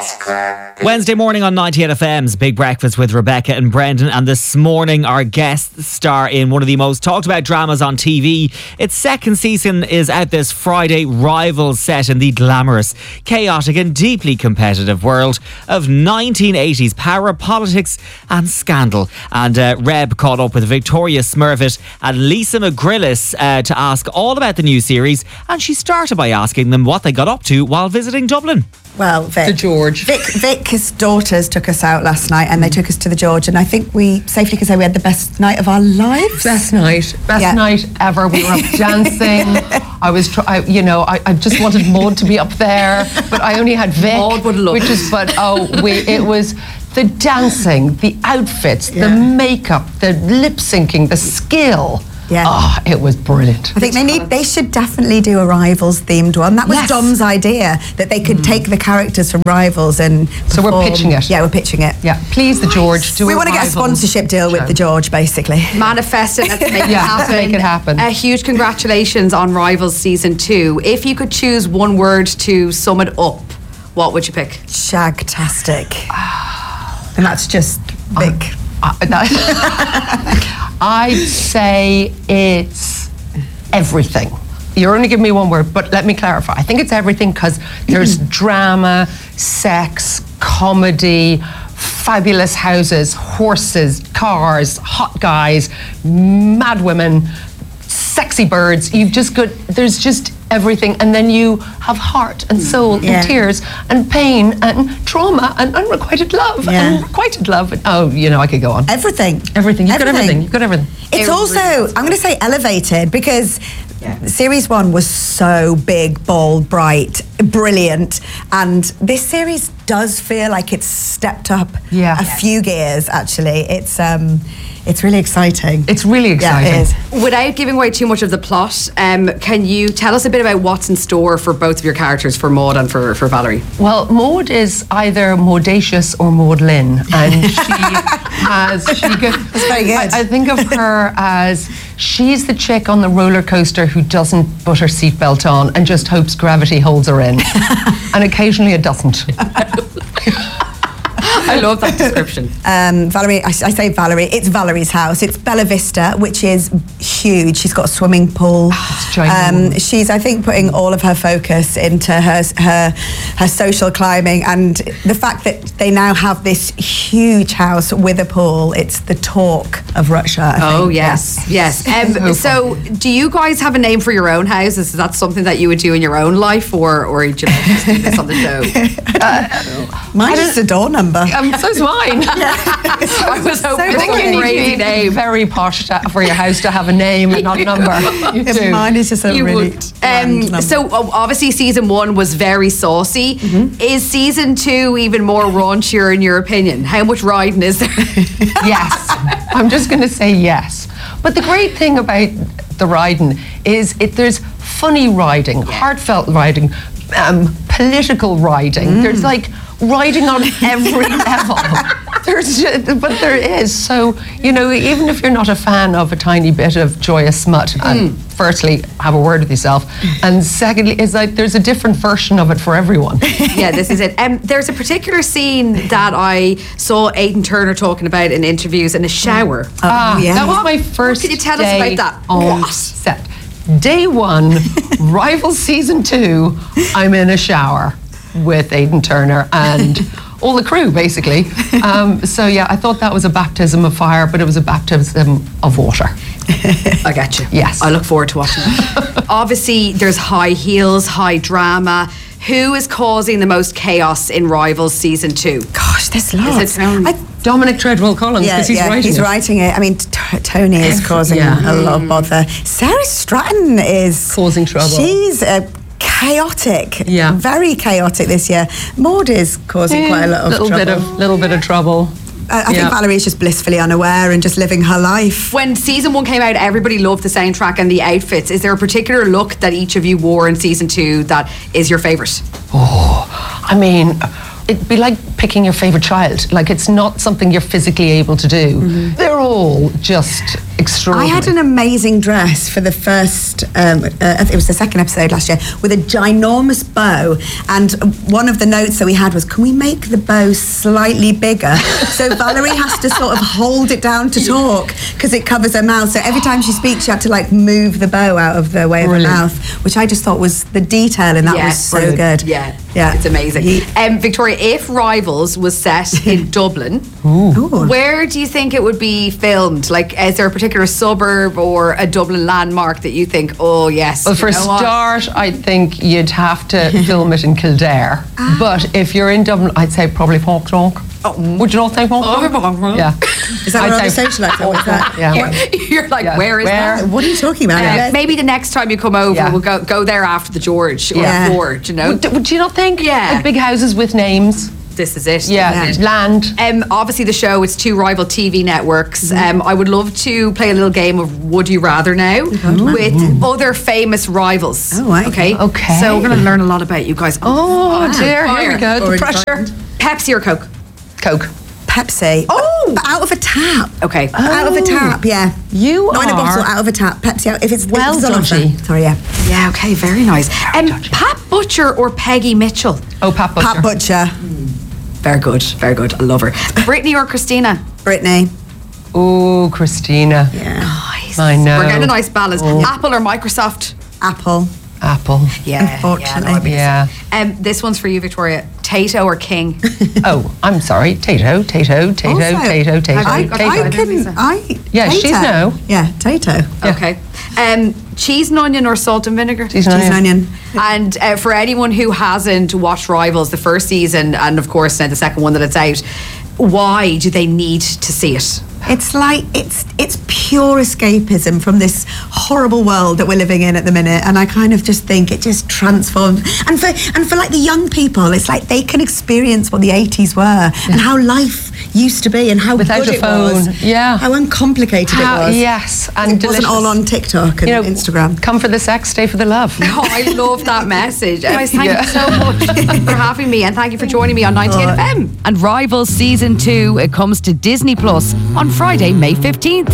Wednesday morning on 98 FM's Big Breakfast with Rebecca and Brendan, and this morning our guests star in one of the most talked about dramas on TV. Its second season is out this Friday. Rivals set in the glamorous, chaotic and deeply competitive world of 1980s power, politics and scandal. And Reb caught up with Victoria Smurfit and Lisa McGrillis to ask all about the new series, and she started by asking them what they got up to while visiting Dublin. Well, Vic. The George. Vic's daughters took us out last night and they took us to the George, and I think we safely can say we had the best night of our lives. Best night ever. We were up dancing. I just wanted Maud to be up there, but I only had Vic. Maud would love it was the dancing, the outfits, the makeup, the lip syncing, the skill. Yeah. Oh, it was brilliant. I think they should definitely do a Rivals themed one. That was Dom's idea, that they could take the characters from Rivals and perform. So we're pitching it. Yeah, we're pitching it. Yeah, please, the George. We want to get a sponsorship deal with the George, basically. Manifest it, let's make it happen. Let's make it happen. A huge congratulations on Rivals Season 2. If you could choose one word to sum it up, what would you pick? Shagtastic. And that's just big. I'd say it's everything. You're only giving me one word, but let me clarify. I think it's everything because there's drama, sex, comedy, fabulous houses, horses, cars, hot guys, mad women, sexy birds. There's just everything, and then you have heart and soul and tears and pain and trauma and unrequited love and requited love. I could go on. Everything. Everything. You've got everything. It's also, I'm going to say elevated, because Series 1 was so big, bold, bright, brilliant, and this series does feel like it's stepped up a few gears, actually. It's really exciting. It's really exciting. Yeah, it is. Without giving away too much of the plot, can you tell us a bit about what's in store for both of your characters, for Maud and for Valerie? Well, Maud is either Maudacious or Maudlin, and That's very good. I think of her as she's the chick on the roller coaster who doesn't put her seatbelt on and just hopes gravity holds her in, and occasionally it doesn't. I love that description. Valerie, I say Valerie, it's Valerie's house. It's Bella Vista, which is huge. She's got a swimming pool. She's, I think, putting all of her focus into her social climbing, and the fact that they now have this huge house with a pool. It's the talk of Russia, I think. Yes. So do you guys have a name for your own houses? Is that something that you would do in your own life, or would you just do this on the show? Mine's just a door number. So's mine. I was hoping I think you need to be very posh for your house to have a name and not a number. You do. Mine is just a really bland number. So obviously season 1 was very saucy. Is season 2 even more raunchier in your opinion? How much riding is there? Yes. I'm just going to say yes. But the great thing about the riding is there's funny riding, heartfelt riding, political riding. There's like riding on every level. But there is. So, even if you're not a fan of a tiny bit of joyous smut, and firstly, have a word with yourself, and secondly, it's like there's a different version of it for everyone. Yeah, this is it. There's a particular scene that I saw Aidan Turner talking about in interviews in a shower. That was my first Can you tell us about that? On set. Day 1, Rivals Season 2, I'm in a shower with Aidan Turner and all the crew, basically. I thought that was a baptism of fire, but it was a baptism of water. I get you. Yes. I look forward to watching it. Obviously, there's high heels, high drama. Who is causing the most chaos in Rivals Season 2? Gosh, there's lots. Dominic Treadwell Collins, because he's writing it. I mean, Tony is causing a lot of bother. Sarah Stratton is causing trouble. She's chaotic, very chaotic this year. Maud is causing quite a lot of trouble. Little bit of trouble. I think Valerie's just blissfully unaware and just living her life. When season 1 came out, everybody loved the soundtrack and the outfits. Is there a particular look that each of you wore in season 2 that is your favourite? I mean, it'd be like picking your favourite child. Like, it's not something you're physically able to do. They're all just extraordinary. I had an amazing dress for the first, it was the second episode last year, with a ginormous bow. And one of the notes that we had was, can we make the bow slightly bigger? So Valerie has to sort of hold it down to talk because it covers her mouth. So every time she speaks, she had to like move the bow out of the way of her mouth, which I just thought was the detail in that was so good. Yeah, it's amazing. Victoria, if Rivals was set in Dublin, where do you think it would be filmed? Like, is there a particular suburb or a Dublin landmark that you think, oh yes? Well, for a start, I think you'd have to film it in Kildare. But if you're in Dublin, I'd say probably Portdock. Would you not think Portdock? Yeah. Is that where all the socialites are? Yeah. You're like, where is that? What are you talking about? Maybe the next time you come over, we'll go there after the George or Ford, you know? Would you not think? Yeah. Like big houses with names. This is it. Yeah, land. Obviously the show, it's 2 rival TV networks. I would love to play a little game of Would You Rather now with other famous rivals. Oh, right. Okay. So we're going to learn a lot about you guys. Oh dear, here we go. The pressure. Pepsi or Coke? Coke. Pepsi. Oh, but out of a tap. Okay. Out of a tap, yeah. You Not are... in a bottle, out of a tap. Pepsi out. If it's well dodgy. Sorry, yeah. Yeah, okay, very nice. Pat Butcher or Peggy Mitchell? Oh, Pat Butcher. Pat Butcher. Very good, very good. I love her. Britney or Christina? Britney. Oh, Christina. Yeah. Nice. I know. We're getting a nice balance. Apple or Microsoft? Apple. Apple. Yeah. Unfortunately. Yeah. This one's for you, Victoria. Tato or King? Oh, I'm sorry. Tato. Also, Tato. Yeah, Tato. she's no. Yeah, Tato. Okay. Cheese and onion or salt and vinegar? Cheese and onion. And for anyone who hasn't watched Rivals, the first season, and of course now the second one that it's out, why do they need to see it? It's like it's pure escapism from this horrible world that we're living in at the minute, and I kind of just think it just transforms. And for like the young people, it's like they can experience what the 80s were and how life used to be and how without good a phone, it was, how uncomplicated it was. Yes, and it wasn't all on TikTok and Instagram. Come for the sex, stay for the love. Oh, I love that message. Guys, thank you so much for having me, and thank you for joining me on 98 FM. And Rivals Season 2, it comes to Disney Plus on Friday, May 15th.